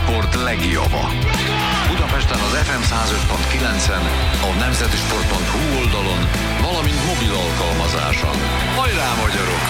sport legjava. Budapesten az FM 105.9-en, a nemzetisport.hu oldalon, valamint mobil alkalmazáson. Hajrá, magyarok!